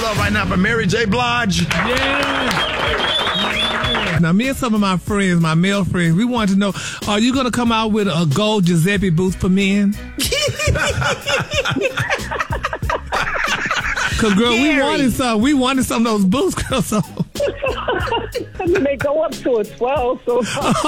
Love right now by Mary J. Blige. Yeah. Now, me and some of my friends, my male friends, we wanted to know, are you going to come out with a gold Giuseppe booth for men? Because, girl, we wanted some of those boots, girl. So. I mean, they go up to a 12, so.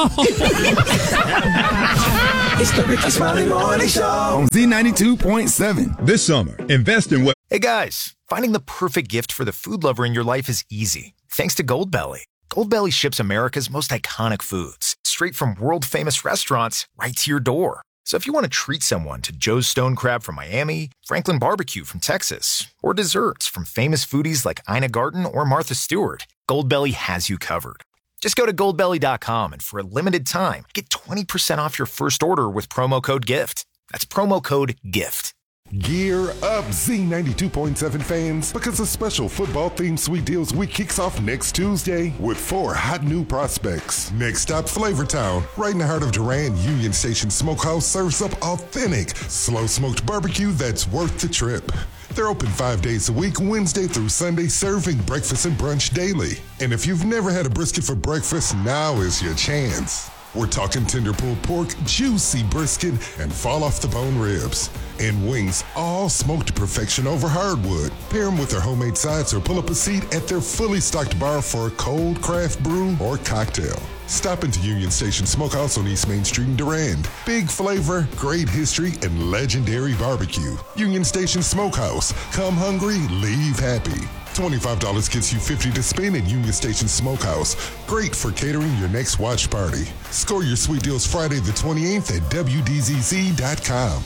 It's the Ricky Smiley Morning Show on Z92.7. This summer, invest in what... Hey, guys. Finding the perfect gift for the food lover in your life is easy. Thanks to Goldbelly. Goldbelly ships America's most iconic foods straight from world-famous restaurants right to your door. So if you want to treat someone to Joe's Stone Crab from Miami, Franklin Barbecue from Texas, or desserts from famous foodies like Ina Garten or Martha Stewart, Goldbelly has you covered. Just go to goldbelly.com and for a limited time, get 20% off your first order with promo code GIFT. That's promo code GIFT. Gear up, Z92.7 fans, because a special football-themed Sweet Deals Week kicks off next Tuesday with 4 hot new prospects. Next stop, Flavortown. Right in the heart of Durand, Union Station Smokehouse serves up authentic, slow-smoked barbecue that's worth the trip. They're open 5 days a week, Wednesday through Sunday, serving breakfast and brunch daily. And if you've never had a brisket for breakfast, now is your chance. We're talking tender pulled pork, juicy brisket, and fall-off-the-bone ribs. And wings all smoked to perfection over hardwood. Pair them with their homemade sides or pull up a seat at their fully stocked bar for a cold craft brew or cocktail. Stop into Union Station Smokehouse on East Main Street in Durand. Big flavor, great history, and legendary barbecue. Union Station Smokehouse. Come hungry, leave happy. $25 gets you $50 to spend at Union Station Smokehouse. Great for catering your next watch party. Score your sweet deals Friday the 28th at WDZZ.com.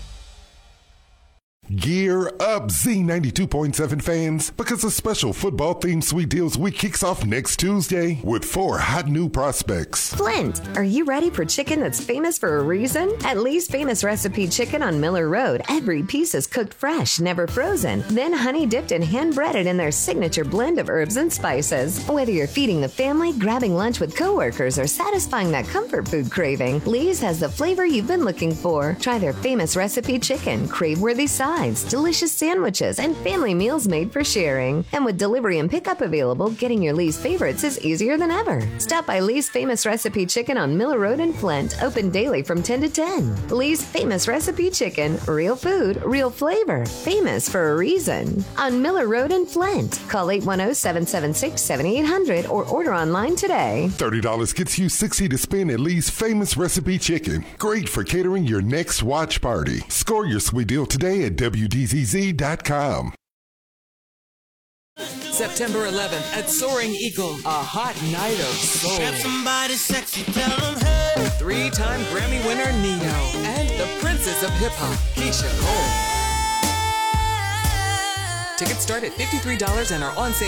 Gear up, Z92.7 fans, because a special football-themed Sweet Deals Week kicks off next Tuesday with 4 hot new prospects. Flint, are you ready for chicken that's famous for a reason? At Lee's Famous Recipe Chicken on Miller Road, every piece is cooked fresh, never frozen, then honey-dipped and hand-breaded in their signature blend of herbs and spices. Whether you're feeding the family, grabbing lunch with coworkers, or satisfying that comfort food craving, Lee's has the flavor you've been looking for. Try their Famous Recipe Chicken, crave-worthy sides, delicious sandwiches, and family meals made for sharing. And with delivery and pickup available, getting your Lee's favorites is easier than ever. Stop by Lee's Famous Recipe Chicken on Miller Road in Flint, open daily from 10 to 10. Lee's Famous Recipe Chicken, real food, real flavor, famous for a reason. On Miller Road in Flint, call 810-776-7800 or order online today. $30 gets you $60 to spend at Lee's Famous Recipe Chicken. Great for catering your next watch party. Score your sweet deal today at WDZZ.com. September 11th at Soaring Eagle, a hot night of soul. Grab somebody sexy, tell them hey. 3-time Grammy winner Neo and the princess of hip-hop, Keisha Cole. Tickets start at $53 and are on sale